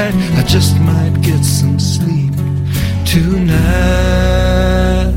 I just might get some sleep tonight.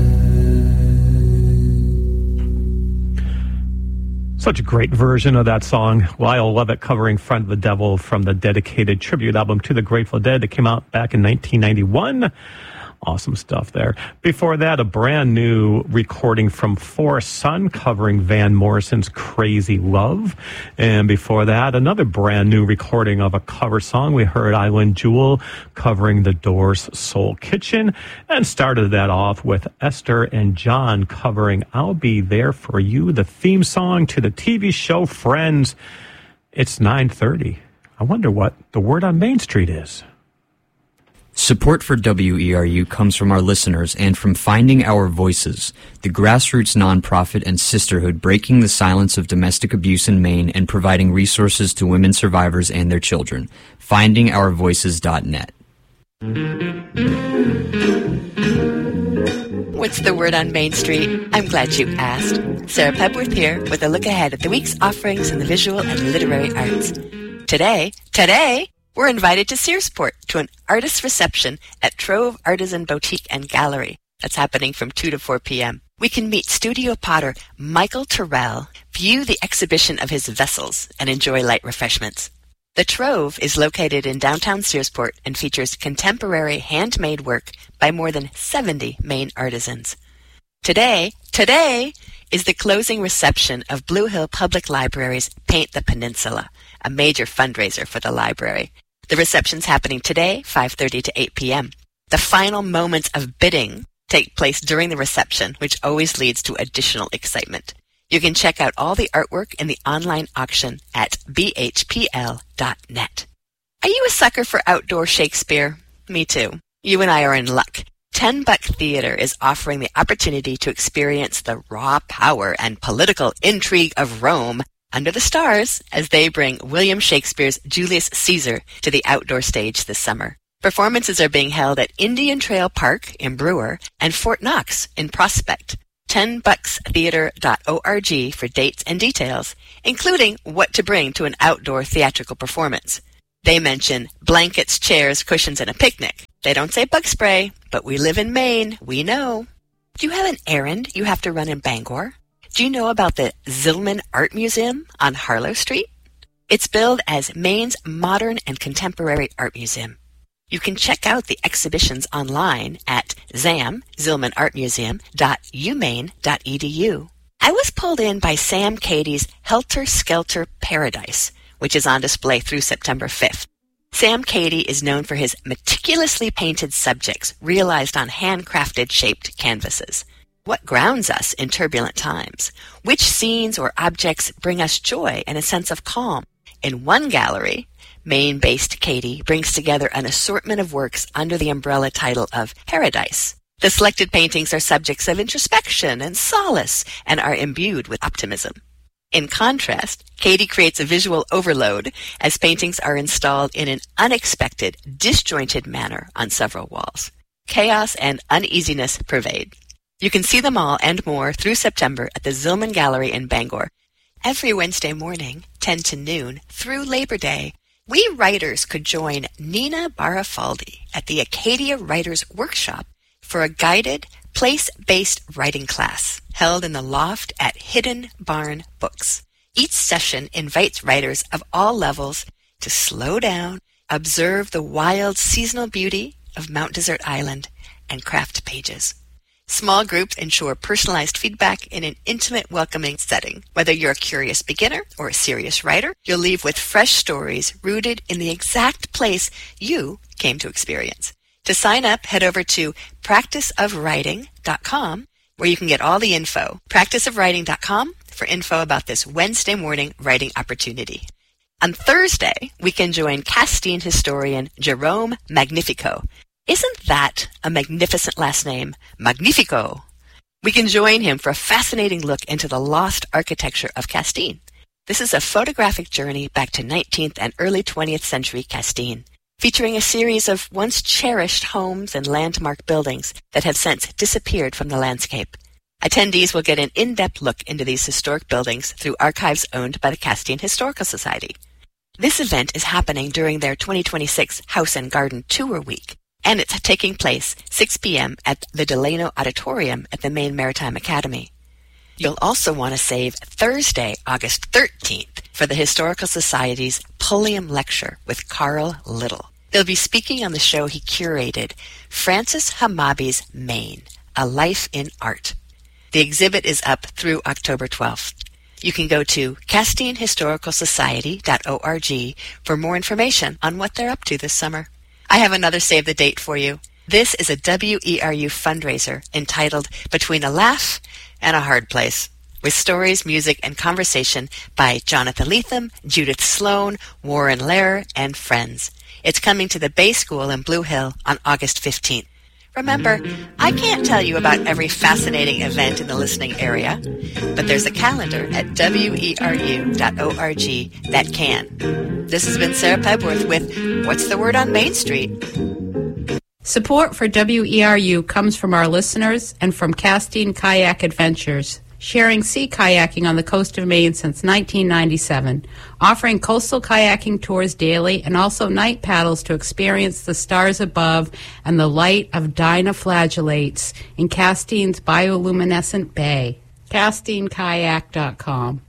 Such a great version of that song. Lyle Lovett covering Friend of the Devil from the dedicated tribute album to the Grateful Dead that came out back in 1991. Awesome stuff there. Before that, a brand new recording from Forest Sun covering Van Morrison's Crazy Love. And before that, another brand new recording of a cover song. We heard Island Jewel covering The Doors' Soul Kitchen, and started that off with Esther and John covering I'll Be There For You, the theme song to the TV show Friends. It's 9:30. I wonder what the word on Main Street is. Support for WERU comes from our listeners and from Finding Our Voices, the grassroots nonprofit and sisterhood breaking the silence of domestic abuse in Maine and providing resources to women survivors and their children. FindingOurVoices.net. What's the word on Main Street? I'm glad you asked. Sarah Pebworth here with a look ahead at the week's offerings in the visual and literary arts. Today, we're invited to Searsport to an artist reception at Trove Artisan Boutique and Gallery. That's happening from 2 to 4 p.m. We can meet studio potter Michael Terrell, view the exhibition of his vessels, and enjoy light refreshments. The Trove is located in downtown Searsport and features contemporary handmade work by more than 70 Maine artisans. Today is the closing reception of Blue Hill Public Library's Paint the Peninsula, a major fundraiser for the library. The reception's happening today, 5:30 to 8 p.m. The final moments of bidding take place during the reception, which always leads to additional excitement. You can check out all the artwork in the online auction at bhpl.net. Are you a sucker for outdoor Shakespeare? Me too. You and I are in luck. 10 Buck Theater is offering the opportunity to experience the raw power and political intrigue of Rome under the stars as they bring William Shakespeare's Julius Caesar to the outdoor stage this summer. Performances are being held at Indian Trail Park in Brewer and Fort Knox in Prospect. 10buckstheater.org for dates and details, including what to bring to an outdoor theatrical performance. They mention blankets, chairs, cushions, and a picnic. They don't say bug spray, but we live in Maine. We know. Do you have an errand you have to run in Bangor? Do you know about the Zillman Art Museum on Harlow Street? It's billed as Maine's modern and contemporary art museum. You can check out the exhibitions online at zillmanartmuseum.umaine.edu. I was pulled in by Sam Cady's Helter Skelter Paradise, which is on display through September 5th. Sam Cady is known for his meticulously painted subjects realized on handcrafted shaped canvases. What grounds us in turbulent times? Which scenes or objects bring us joy and a sense of calm? In one gallery, Maine-based Cady brings together an assortment of works under the umbrella title of Paradise. The selected paintings are subjects of introspection and solace and are imbued with optimism. In contrast, Cady creates a visual overload as paintings are installed in an unexpected, disjointed manner on several walls. Chaos and uneasiness pervade. You can see them all and more through September at the Zillman Gallery in Bangor. Every Wednesday morning, 10 to noon, through Labor Day, we writers could join Nina Barafaldi at the Acadia Writers Workshop for a guided, place-based writing class held in the loft at Hidden Barn Books. Each session invites writers of all levels to slow down, observe the wild seasonal beauty of Mount Desert Island, and craft pages. Small groups ensure personalized feedback in an intimate, welcoming setting. Whether you're a curious beginner or a serious writer, you'll leave with fresh stories rooted in the exact place you came to experience. To sign up, head over to practiceofwriting.com, where you can get all the info. Practiceofwriting.com for info about this Wednesday morning writing opportunity. On Thursday, we can join Castine historian Jerome Magnifico. Isn't that a magnificent last name? Magnifico. We can join him for a fascinating look into the lost architecture of Castine. This is a photographic journey back to 19th and early 20th century Castine, featuring a series of once cherished homes and landmark buildings that have since disappeared from the landscape. Attendees will get an in-depth look into these historic buildings through archives owned by the Castine Historical Society. This event is happening during their 2026 House and Garden Tour Week, and it's taking place 6 p.m. at the Delano Auditorium at the Maine Maritime Academy. You'll also want to save Thursday, August 13th, for the Historical Society's Pulliam Lecture with Carl Little. They'll be speaking on the show he curated, Francis Hamabi's Maine, A Life in Art. The exhibit is up through October 12th. You can go to CastineHistoricalSociety.org for more information on what they're up to this summer. I have another save the date for you. This is a WERU fundraiser entitled Between a Laugh and a Hard Place, with stories, music, and conversation by Jonathan Lethem, Judith Sloan, Warren Lehrer, and friends. It's coming to the Bay School in Blue Hill on August 15th. Remember, I can't tell you about every fascinating event in the listening area, but there's a calendar at weru.org that can. This has been Sarah Pebworth with What's the Word on Main Street? Support for WERU comes from our listeners and from Castine Kayak Adventures, sharing sea kayaking on the coast of Maine since 1997, offering coastal kayaking tours daily and also night paddles to experience the stars above and the light of dinoflagellates in Castine's bioluminescent bay. CastineKayak.com.